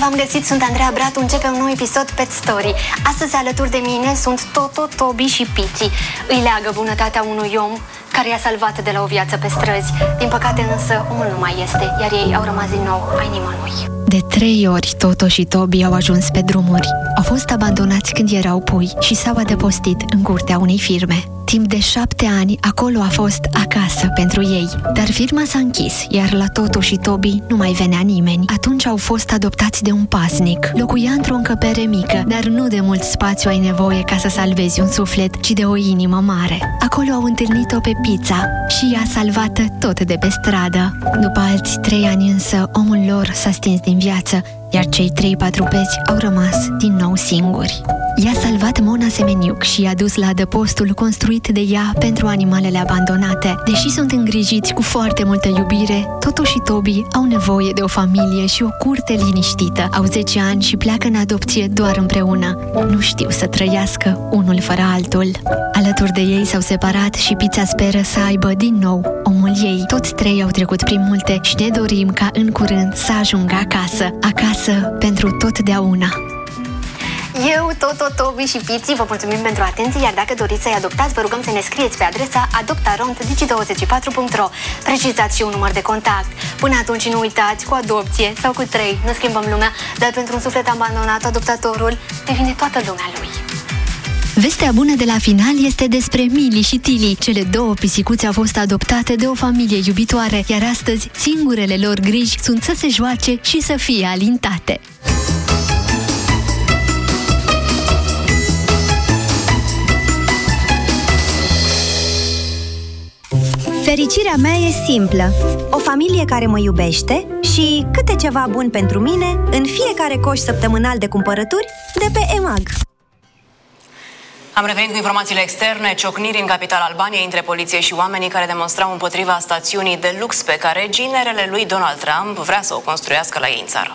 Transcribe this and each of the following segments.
Bine v-am găsit, sunt Andreea Bratu, începe un nou episod Pet Story. Astăzi alături de mine sunt Toto, Tobi și Piți. Îi leagă bunătatea unui om care i-a salvat de la o viață pe străzi. Din păcate însă, omul nu mai este, iar ei au rămas din nou ai nimănui. De 3 ori Toto și Tobi au ajuns pe drumuri. Au fost abandonați când erau pui și s-au adăpostit în curtea unei firme. Timp de 7 ani, acolo a fost acasă pentru ei. Dar firma s-a închis, iar la Toto și Tobi nu mai venea nimeni. Atunci au fost adoptați de un pasnic. Locuia într-o încăpere mică, dar nu de mult spațiu ai nevoie ca să salvezi un suflet, ci de o inimă mare. Acolo au întâlnit-o pe Pizza și i-a salvat tot de pe stradă. După alți 3 ani însă, omul lor s-a stins din viață, iar cei 3 patrupezi au rămas din nou singuri. I-a salvat Mona Semeniuc și i-a dus la adăpostul construit de ea pentru animalele abandonate. Deși sunt îngrijiți cu foarte multă iubire, Toto și Tobi au nevoie de o familie și o curte liniștită. Au 10 ani și pleacă în adopție doar împreună. Nu știu să trăiască unul fără altul. Alături de ei s-au separat și Pizza speră să aibă din nou omul ei. Toți 3 au trecut prin multe și ne dorim ca în curând să ajungă acasă. Acasă pentru totdeauna. Eu, Toto, Tobi și Piții vă mulțumim pentru atenție, iar dacă doriți să-i adoptați, vă rugăm să ne scrieți pe adresa adoptarond24.ro. Precizați și un număr de contact. Până atunci nu uitați, cu adopție sau cu 3 nu schimbăm lumea, dar pentru un suflet abandonat, adoptatorul devine toată lumea lui. Vestea bună de la final este despre Mili și Tili. Cele 2 pisicuțe au fost adoptate de o familie iubitoare, iar astăzi singurele lor griji sunt să se joace și să fie alintate. Fericirea mea e simplă. O familie care mă iubește și câte ceva bun pentru mine în fiecare coș săptămânal de cumpărături de pe EMAG. Am revenit cu informațiile externe. Ciocniri în capitala Albaniei între poliție și oamenii care demonstrau împotriva stațiunii de lux pe care ginerele lui Donald Trump vrea să o construiască la ei în țară.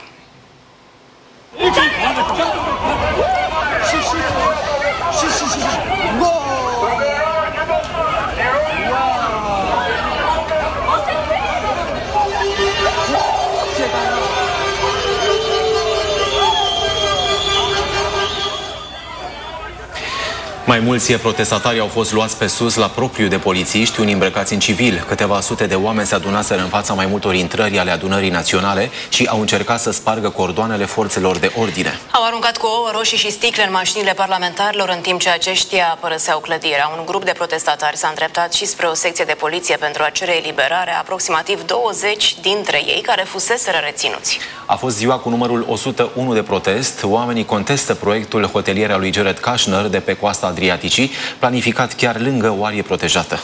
Mai mulți protestatari au fost luați pe sus la propriu de polițiști, unii îmbrăcați în civil. Câteva sute de oameni se adunaseră în fața mai multor intrări ale adunării naționale și au încercat să spargă cordoanele forțelor de ordine. Au aruncat cu ouă, roșii și sticle în mașinile parlamentarilor în timp ce aceștia părăseau clădirea. Un grup de protestatari s-a îndreptat și spre o secție de poliție pentru a cere eliberarea aproximativ 20 dintre ei care fuseseră reținuți. A fost ziua cu numărul 101 de protest. Oamenii contestă proiectul hotelier al lui Jared Kushner de pe coasta Adriaticii, planificat chiar lângă o arie protejată.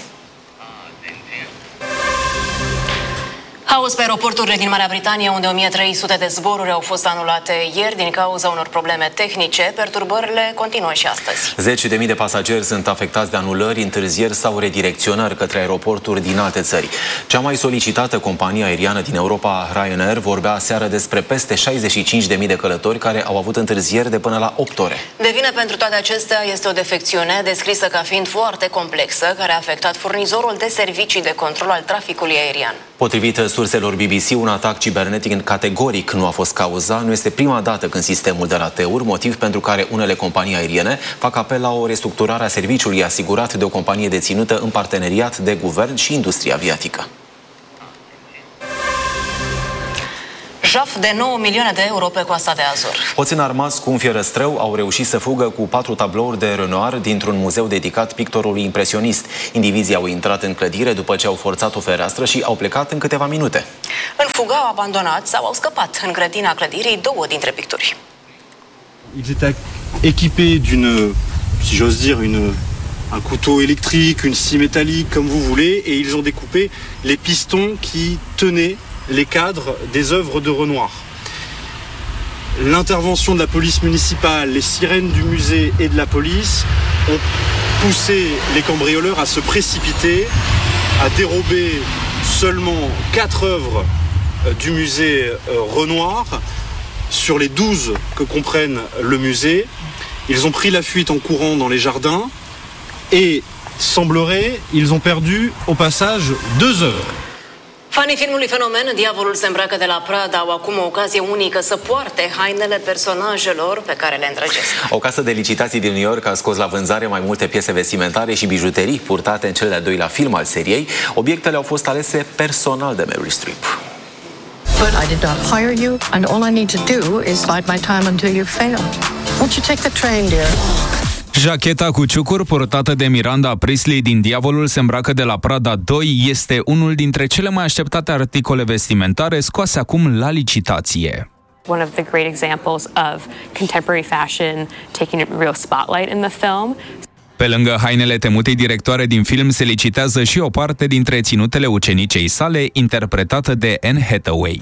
Haos pe aeroporturile din Marea Britanie, unde 1300 de zboruri au fost anulate ieri din cauza unor probleme tehnice. Perturbările continuă și astăzi. 10.000 de pasageri sunt afectați de anulări, întârzieri sau redirecționări către aeroporturi din alte țări. Cea mai solicitată companie aeriană din Europa, Ryanair, vorbea aseară despre peste 65.000 de călători care au avut întârzieri de până la 8 ore. De vină pentru toate acestea este o defecțiune descrisă ca fiind foarte complexă, care a afectat furnizorul de servicii de control al traficului aerian. Potrivit surselor BBC, un atac cibernetic categoric nu a fost cauza. Nu este prima dată când sistemul dă rateuri, motiv pentru care unele companii aeriene fac apel la o restructurare a serviciului asigurat de o companie deținută în parteneriat de guvern și industria aviatică. Jaf de 9 milioane de euro pe Coasta de Azur. Hoți înarmați cu un fierăstrău au reușit să fugă cu 4 tablouri de Renoir dintr-un muzeu dedicat pictorului impresionist. Indivizii au intrat în clădire după ce au forțat o fereastră și au plecat în câteva minute. În fugă au abandonat sau au scăpat în grădina clădirii 2 dintre picturi. Ils étaient équipés d'une, si j'ose dire, un couteau électrique, une scie métallique, comme vous voulez, et ils ont découpé les pistons qui tenaient les cadres des œuvres de Renoir. L'intervention de la police municipale, les sirènes du musée et de la police ont poussé les cambrioleurs à se précipiter, à dérober seulement 4 œuvres du musée Renoir sur les 12 que comprennent le musée. Ils ont pris la fuite en courant dans les jardins et, semblerait, ils ont perdu au passage 2 œuvres. Fanii filmului Fenomen, Diavolul se îmbracă de la Prada, au acum o ocazie unică să poarte hainele personajelor pe care le îndrăgesc. O casă de licitații din New York a scos la vânzare mai multe piese vestimentare și bijuterii purtate în cel de-al doilea film al seriei. Obiectele au fost alese personal de Meryl Streep. But I did not hire you, and all I need to do is bide my time until you fail. Won't you take the train, dear? Jacheta cu ciucuri purtată de Miranda Priestly din Diavolul se îmbracă de la Prada 2 este unul dintre cele mai așteptate articole vestimentare scoase acum la licitație. One of the great examples of contemporary fashion taking a real spotlight in the film. Pe lângă hainele temutei directoare din film se licitează și o parte dintre ținutele ucenicei sale, interpretată de Anne Hathaway.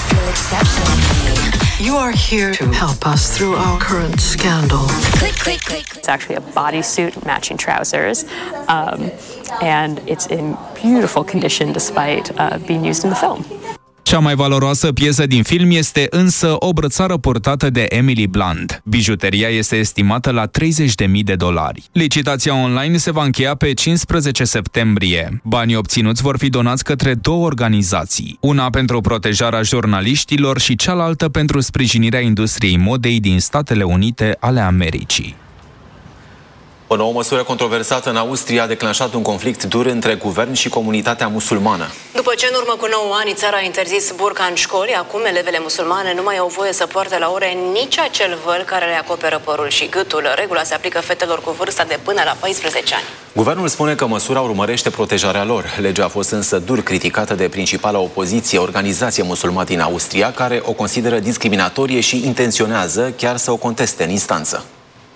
You are here to help us through our current scandal. It's actually a bodysuit, matching trousers, and it's in beautiful condition despite being used in the film. Cea mai valoroasă piesă din film este însă o brățară purtată de Emily Blunt. Bijuteria este estimată la $30.000. Licitația online se va încheia pe 15 septembrie. Banii obținuți vor fi donați către două organizații, una pentru protejarea jurnaliștilor și cealaltă pentru sprijinirea industriei modei din Statele Unite ale Americii. O nouă măsură controversată în Austria a declanșat un conflict dur între guvern și comunitatea musulmană. După ce în urmă cu 9 ani țara a interzis burca în școli, acum elevele musulmane nu mai au voie să poarte la ore nici acel văl care le acoperă părul și gâtul. Regula se aplică fetelor cu vârsta de până la 14 ani. Guvernul spune că măsura urmărește protejarea lor. Legea a fost însă dur criticată de principala opoziție, Organizație Musulmană din Austria, care o consideră discriminatorie și intenționează chiar să o conteste în instanță.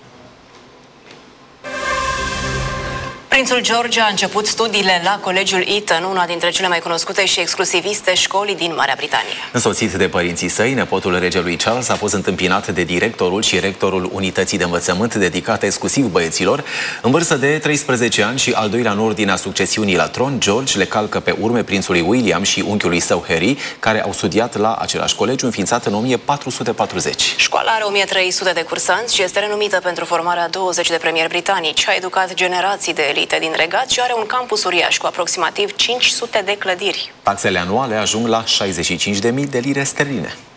Prințul George a început studiile la Colegiul Eton, una dintre cele mai cunoscute și exclusiviste școli din Marea Britanie. Însoțit de părinții săi, nepotul regelui Charles a fost întâmpinat de directorul și rectorul unității de învățământ dedicate exclusiv băieților. În vârstă de 13 ani și al doilea în ordinea succesiunii la tron, George le calcă pe urme prințului William și unchiului său Harry, care au studiat la același colegiu înființat în 1440. Școala are 1300 de cursanți și este renumită pentru formarea 20 de premieri britanici. A educat generații de elite din regat și are un campus uriaș cu aproximativ 500 de clădiri. Taxele anuale ajung la 65.000 de lire sterline.